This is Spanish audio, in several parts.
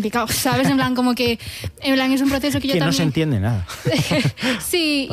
complicado, ¿sabes? En plan, como que es un proceso que yo también... no se entiende nada. Sí,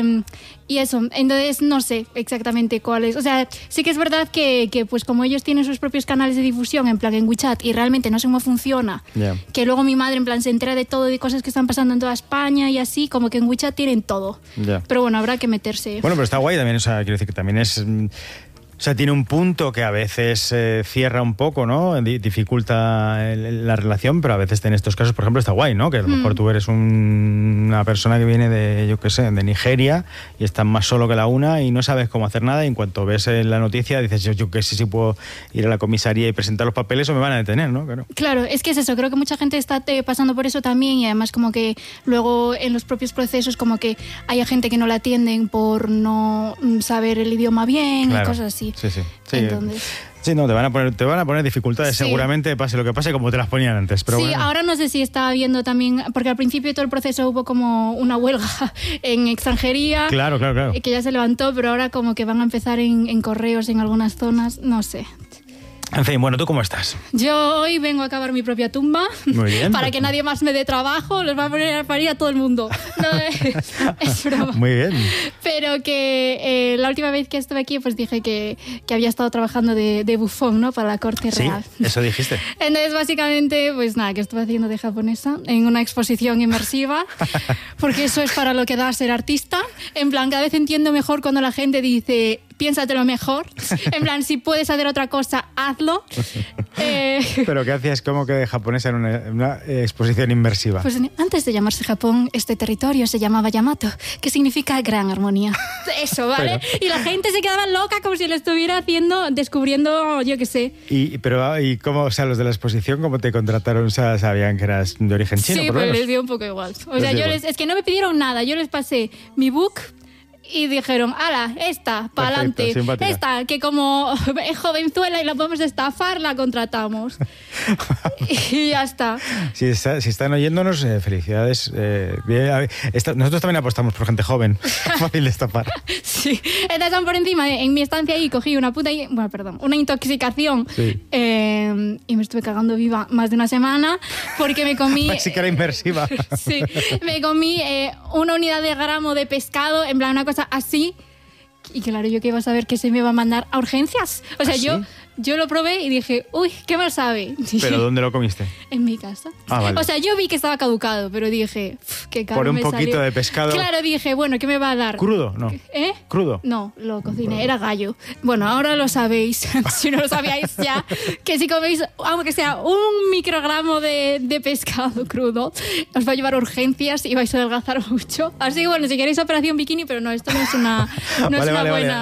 y eso, entonces no sé exactamente cuál es. O sea, sí que es verdad que pues como ellos tienen sus propios canales de difusión, en plan en WeChat, y realmente no sé cómo funciona, que luego mi madre en plan se entera de todo, de cosas que están pasando en toda España y así, como que en WeChat tienen todo. Pero bueno, habrá que meterse. Bueno, pero está guay también, o sea, quiero decir que también es... O sea, tiene un punto que a veces cierra un poco, ¿no? Dificulta la relación, pero a veces en estos casos, por ejemplo, está guay, ¿no? Que a lo mejor tú eres una persona que viene de, yo qué sé, de Nigeria y estás más solo que la una y no sabes cómo hacer nada, y en cuanto ves la noticia dices, yo qué sé si puedo ir a la comisaría y presentar los papeles o me van a detener, ¿no? Claro, es que es eso, creo que mucha gente está pasando por eso también, y además como que luego en los propios procesos como que hay gente que no la atienden por no saber el idioma bien, y cosas así. Sí. Entonces... Sí, no, te van a poner dificultades, seguramente, pase lo que pase, como te las ponían antes. Pero bueno. Ahora no sé si está habiendo también, porque al principio de todo el proceso hubo como una huelga en extranjería. Claro. Que ya se levantó, pero ahora como que van a empezar en correos en algunas zonas, no sé. En fin, bueno, ¿tú cómo estás? Yo hoy vengo a cavar mi propia tumba. Muy bien. Para que nadie más me dé trabajo, los va a poner a parir a todo el mundo. No, es broma. Muy bien. Pero que la última vez que estuve aquí, pues dije que había estado trabajando de bufón, ¿no? Para la corte real. Sí, eso dijiste. Entonces, básicamente, pues nada, que estuve haciendo de japonesa en una exposición inmersiva, porque eso es para lo que da ser artista. En plan, cada vez entiendo mejor cuando la gente dice... piénsatelo mejor. En plan, si puedes hacer otra cosa, hazlo. ¿Pero qué hacías como que de japonesa en una exposición inmersiva? Pues antes de llamarse Japón, este territorio se llamaba Yamato, que significa gran armonía. Eso, ¿vale? Y la gente se quedaba loca como si lo estuviera haciendo, descubriendo, yo qué sé. ¿Y cómo, o sea, los de la exposición, cómo te contrataron? O sea, ¿sabían que eras de origen chino? Sí, pues les dio un poco igual. O sea, es que no me pidieron nada. Yo les pasé mi book... y dijeron, ala, esta, para adelante. Esta, que como es jovenzuela y la podemos estafar, la contratamos. Y ya está. Si están oyéndonos, felicidades. Nosotros también apostamos por gente joven. Fácil de estafar. Sí. Entonces, por encima, en mi estancia ahí, cogí una intoxicación. Sí. Y me estuve cagando viva más de una semana porque me comí... Sí que era inmersiva. Sí. Me comí una unidad de gramo de pescado, en plan, una cosa así, y claro, yo que iba a saber que se me iba a mandar a urgencias. O sea, yo lo probé y dije, uy, qué mal sabe. ¿Pero dónde lo comiste? En mi casa. Vale. O sea, yo vi que estaba caducado, pero dije, qué caro. Por un me poquito salió. De pescado. Claro, dije, bueno, ¿qué me va a dar? ¿Crudo? No. ¿Crudo? No, lo cociné, era gallo. Bueno, ahora lo sabéis, si no lo sabíais ya, que si coméis, aunque sea un microgramo de pescado crudo, os va a llevar a urgencias y vais a adelgazar mucho. Así que bueno, si queréis operación bikini, pero no, esto no es una buena...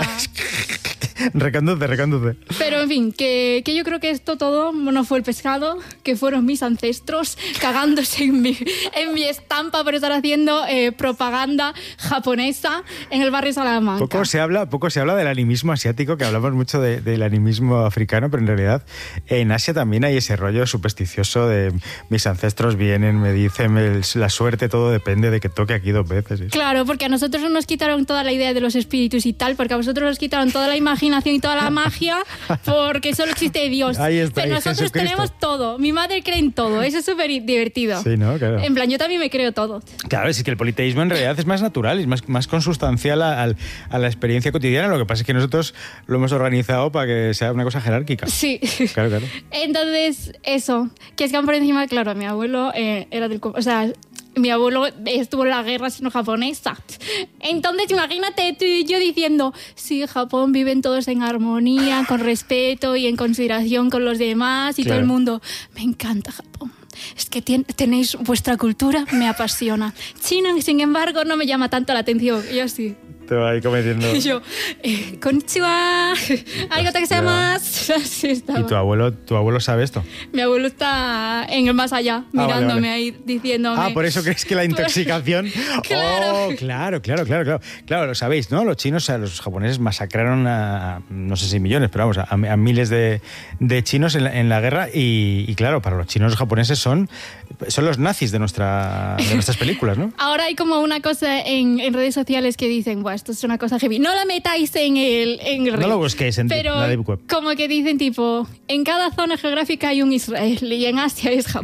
Reconduce. Pero en fin, que yo creo que esto todo no fue el pescado, que fueron mis ancestros cagándose en mi estampa por estar haciendo propaganda japonesa en el barrio Salamanca. Poco se habla del animismo asiático, que hablamos mucho del animismo africano, pero en realidad en Asia también hay ese rollo supersticioso de mis ancestros vienen, me dicen, la suerte, todo depende de que toque aquí 2 veces. ¿Sí? Claro, porque a nosotros nos quitaron toda la idea de los espíritus y tal, porque a vosotros os quitaron toda la imaginación y toda la magia, porque solo existe Dios. Ahí está, pero nosotros tenemos todo. Mi madre cree en todo. Eso es súper divertido. Sí, ¿no? Claro. En plan, yo también me creo todo. Claro, es que el politeísmo en realidad es más natural, es más consustancial a la experiencia cotidiana. Lo que pasa es que nosotros lo hemos organizado para que sea una cosa jerárquica. Sí. Claro. Entonces, eso. Que es que por encima, claro, mi abuelo era del... O sea... Mi abuelo estuvo en la guerra sino-japonesa. Entonces, imagínate tú y yo diciendo, sí, Japón viven todos en armonía, con respeto y en consideración con los demás y todo el mundo. Me encanta Japón. Es que tenéis vuestra cultura, me apasiona. China, sin embargo, no me llama tanto la atención. Yo sí. Te va ahí cometiendo. Y yo, konnichiwa, arigatou gozaimasu. Así estaba. ¿Y tu abuelo sabe esto? Mi abuelo está en el más allá, mirándome ahí, diciéndome... por eso crees que la intoxicación... Claro. Oh, claro. Claro, lo sabéis, ¿no? Los chinos, o sea, los japoneses masacraron a, no sé si millones, pero vamos, a miles de chinos en la guerra y claro, para los chinos los japoneses son los nazis de nuestras películas, ¿no? Ahora hay como una cosa en redes sociales que dicen, esto es una cosa heavy. No la metáis en el no lo busquéis en la deep web. Como que dicen tipo, en cada zona geográfica hay un Israel y en Asia es Japón.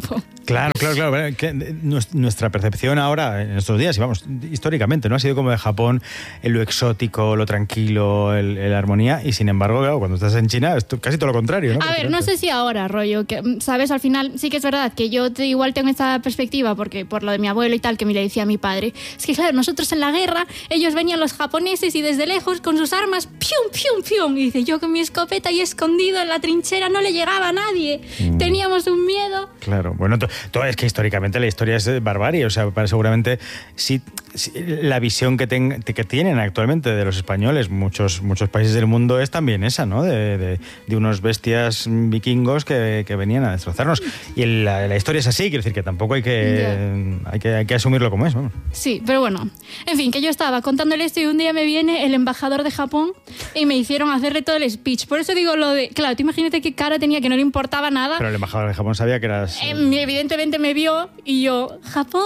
Claro. Que nuestra percepción ahora, en estos días, y vamos, históricamente, ¿no? Ha sido como de Japón, lo exótico, lo tranquilo, la armonía, y sin embargo, claro, cuando estás en China es casi todo lo contrario, ¿no? A ver, no sé si ahora, rollo, que, ¿sabes? Al final sí que es verdad que yo igual tengo esta perspectiva, porque por lo de mi abuelo y tal, que me le decía a mi padre, es que claro, nosotros en la guerra, ellos venían los japoneses y desde lejos con sus armas, ¡pium, pium, pium! Y dice, yo con mi escopeta y escondido en la trinchera no le llegaba a nadie. Teníamos un miedo. Claro, bueno, todo es que históricamente la historia es barbarie, o sea, seguramente sí, la visión que tienen actualmente de los españoles, muchos países del mundo, es también esa, ¿no? De unos bestias vikingos que venían a destrozarnos. Y la historia es así, quiero decir que tampoco hay que asumirlo como es, ¿no? Sí, pero bueno, en fin, que yo estaba contándole esto y un día me viene el embajador de Japón y me hicieron hacerle todo el speech. Por eso digo lo de, claro, tú imagínate qué cara tenía, que no le importaba nada. Pero el embajador de Japón sabía que eras... Evidentemente me vio y yo, ¿Japón?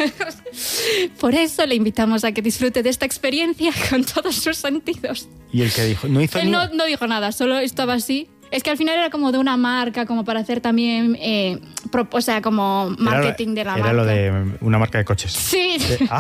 Por eso le invitamos a que disfrute de esta experiencia con todos sus sentidos. ¿Y el que dijo? ¿No hizo Él no dijo nada, solo estaba así. Es que al final era como de una marca, como para hacer también, o sea, como marketing de la marca. Era lo de una marca de coches. Sí.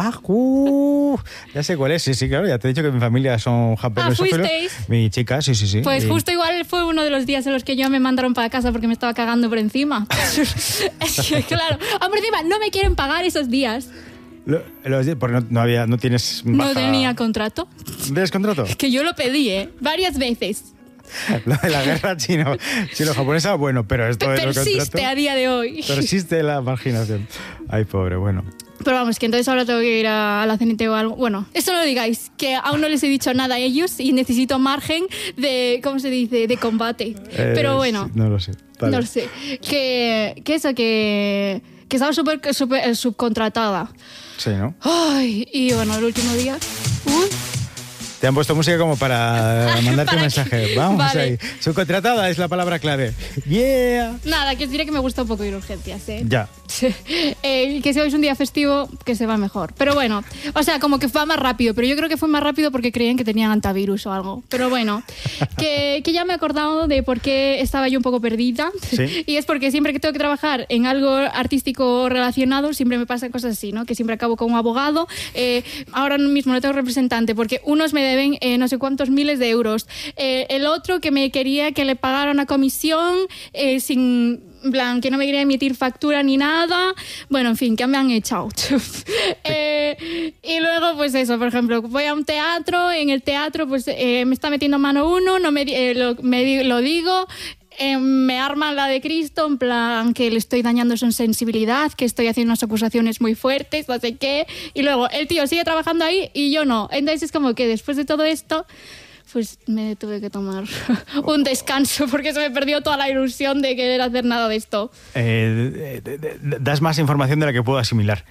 Ya sé cuál es, sí, claro, ya te he dicho que mi familia son japoneses. ¿Fuisteis? Mi chica, sí. Pues justo igual fue uno de los días en los que yo me mandaron para casa porque me estaba cagando por encima. Es que, claro, por encima no me quieren pagar esos días. Porque no tienes baja... No tenía contrato. ¿No tienes contrato? Es que yo lo pedí, varias veces. Lo de la guerra chino-japonesa, bueno, pero esto es lo que persiste a día de hoy. Persiste la marginación. Ay, pobre, bueno. Pero vamos, que entonces ahora tengo que ir a la CNT o algo. Bueno, eso no lo digáis, que aún no les he dicho nada a ellos y necesito margen de, ¿cómo se dice?, de combate. Pero bueno. Sí, no lo sé. Vale. No lo sé. Que estaba súper subcontratada. Sí, ¿no? Ay, y bueno, el último día... Te han puesto música como para mandarte un mensaje. Vamos vale. ahí. Subcontratada es la palabra clave. ¡Yeah! Nada, que os diré que me gusta un poco ir a urgencias, ¿eh? Ya. Que si hoy es un día festivo, que se va mejor. Pero bueno, o sea, como que fue más rápido. Pero yo creo que fue más rápido porque creían que tenían antivirus o algo. Pero bueno, que ya me he acordado de por qué estaba yo un poco perdida. ¿Sí? Y es porque siempre que tengo que trabajar en algo artístico relacionado, siempre me pasan cosas así, ¿no? Que siempre acabo con un abogado. Ahora mismo no tengo representante porque unos me deben no sé cuántos miles de euros. El otro que me quería que le pagara una comisión sin... En plan, que no me quería emitir factura ni nada. Bueno, en fin, que me han echado. Y luego, pues eso, por ejemplo, voy a un teatro, en el teatro pues me está metiendo mano uno, no lo digo, me arman la de Cristo, en plan que le estoy dañando su sensibilidad, que estoy haciendo unas acusaciones muy fuertes, no sé qué. Y luego el tío sigue trabajando ahí y yo no. Entonces es como que después de todo esto... pues me tuve que tomar un descanso porque se me perdió toda la ilusión de querer hacer nada de esto. Das más información de la que puedo asimilar.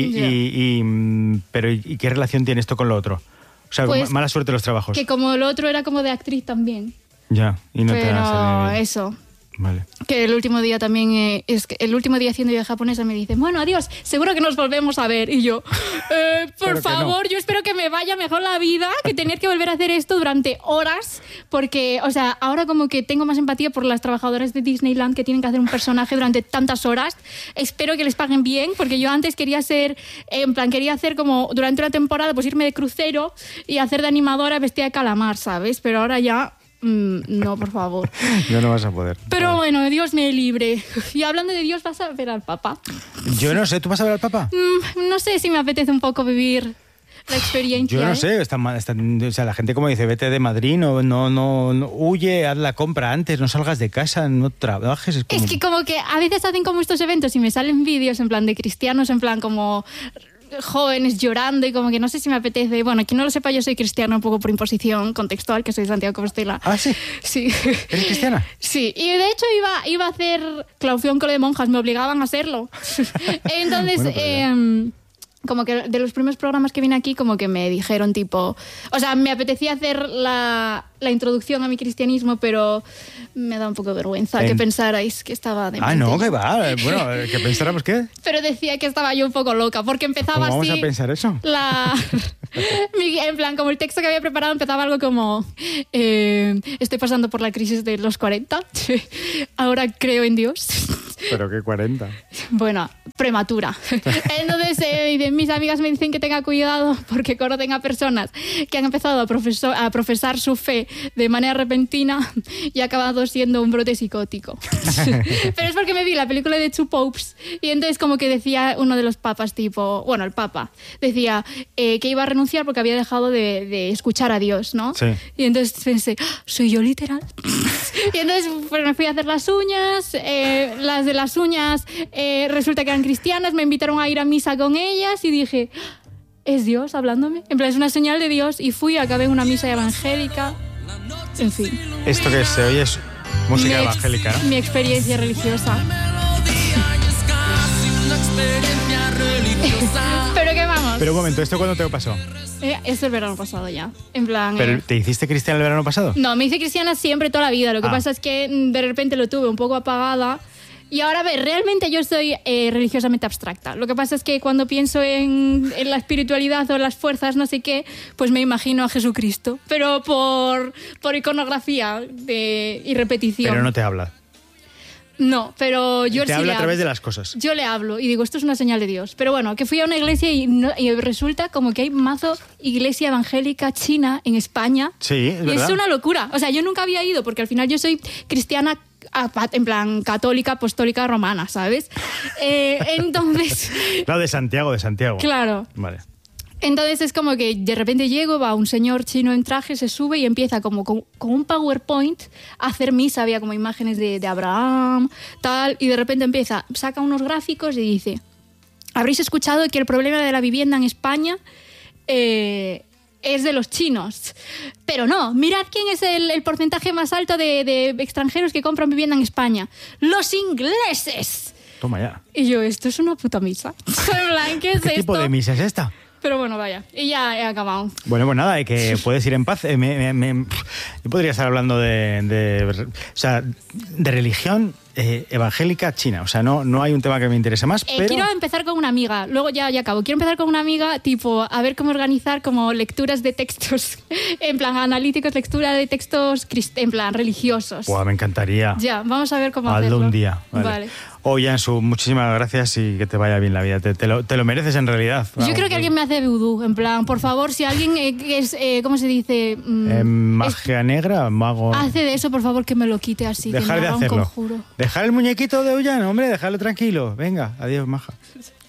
Pero ¿y qué relación tiene esto con lo otro? O sea, pues, mala suerte los trabajos. Que como lo otro era como de actriz también. Ya, y no pero te va a salir. Eso. Vale. Que el último día también, el último día haciendo yo japonesa me dicen, bueno, adiós, seguro que nos volvemos a ver. Y yo, por favor, yo espero que me vaya mejor la vida que tener que volver a hacer esto durante horas, porque, o sea, ahora como que tengo más empatía por las trabajadoras de Disneyland que tienen que hacer un personaje durante tantas horas. Espero que les paguen bien, porque yo antes quería hacer como durante una temporada, pues irme de crucero y hacer de animadora vestida de calamar, ¿sabes? Pero ahora ya... no, por favor. Ya no vas a poder. Pero bueno, Dios me libre. Y hablando de Dios, ¿vas a ver al Papa? Yo no sé, ¿tú vas a ver al Papa? No sé si me apetece un poco vivir la experiencia. Yo no sé, o sea, la gente como dice, vete de Madrid, no huye, haz la compra antes, no salgas de casa, no trabajes. Es que como que a veces hacen como estos eventos y me salen vídeos en plan de cristianos, en plan como... jóvenes llorando y como que no sé si me apetece. Bueno, quien no lo sepa, yo soy cristiana un poco por imposición contextual, que soy de Santiago de Compostela. ¿Ah, sí? Sí. ¿Eres cristiana? Sí, y de hecho iba a hacer clausura con lo de monjas, me obligaban a hacerlo. Entonces, bueno, como que de los primeros programas que vine aquí, como que me dijeron tipo... O sea, me apetecía hacer la introducción a mi cristianismo, pero me da un poco de vergüenza que pensarais que estaba de mente. No, que va. Bueno, que pensáramos qué. Pero decía que estaba yo un poco loca, porque empezaba ¿Cómo así... vamos a pensar eso? En plan, como el texto que había preparado empezaba algo como... estoy pasando por la crisis de los 40. Ahora creo en Dios. Pero qué 40. Bueno, prematura. Entonces, mis amigas me dicen que tenga cuidado porque conocen a personas que han empezado a profesar su fe de manera repentina y ha acabado siendo un brote psicótico. Pero es porque me vi la película de Two Popes y entonces como que decía uno de los papas, tipo, bueno, el papa, decía que iba a renunciar porque había dejado de escuchar a Dios, ¿no? Sí. Y entonces pensé, ¿soy yo literal? Y entonces pues, me fui a hacer las uñas, las de las uñas resulta que eran cristianas, me invitaron a ir a misa con ellas y dije, ¿es Dios hablándome? En plan, es una señal de Dios y fui, acabé en una misa evangélica, en fin. Esto que se oye es música evangélica, ¿no? Mi experiencia religiosa. ¿Pero qué vamos? Pero un momento, ¿esto cuándo te pasó? Esto el verano pasado ya. En plan... ¿Pero te hiciste cristiana el verano pasado? No, me hice cristiana siempre, toda la vida. Lo que pasa es que de repente lo tuve un poco apagada. Y ahora, a ver, realmente yo soy religiosamente abstracta. Lo que pasa es que cuando pienso en la espiritualidad o las fuerzas, no sé qué, pues me imagino a Jesucristo. Pero por iconografía y repetición. Pero no te habla. No, pero yo te sí habla le a través hablo. de las cosas. Yo le hablo y digo, esto es una señal de Dios. Pero bueno, que fui a una iglesia y resulta como que hay mazo iglesia evangélica china en España. Sí, es verdad. Y es una locura. O sea, yo nunca había ido porque al final yo soy cristiana en plan católica, apostólica, romana, ¿sabes? Entonces... No, de Santiago. Claro. Vale. Entonces es como que de repente llego, va un señor chino en traje, se sube y empieza como con un PowerPoint a hacer misa. Había como imágenes de Abraham, tal, y de repente saca unos gráficos y dice, habréis escuchado que el problema de la vivienda en España es de los chinos. Pero no, mirad quién es el porcentaje más alto de extranjeros que compran vivienda en España. ¡Los ingleses! Toma ya. Y yo, esto es una puta misa. En plan, ¿qué es esto? ¿Qué tipo de misa es esta? Pero bueno, vaya, y ya he acabado. Bueno, pues nada, que puedes ir en paz. Yo podría estar hablando de religión evangélica china. O sea, no hay un tema que me interese más, pero... Quiero empezar con una amiga, luego ya acabo. Quiero empezar con una amiga, tipo, a ver cómo organizar como lecturas de textos, en plan analíticos, lectura de textos en plan religiosos. Buah, me encantaría. Ya, vamos a ver cómo Hazlo hacerlo. un día. Vale. Oye, Ansu, muchísimas gracias y que te vaya bien la vida. Te lo mereces en realidad. Yo creo que alguien me hace vudú, en plan, por favor, si alguien es, ¿cómo se dice? Magia negra, mago... Hace de eso, por favor, que me lo quite así, Dejar que me de haga un hacerlo. conjuro. Dejar el muñequito de Ullano, hombre, dejarlo tranquilo. Venga, adiós, maja.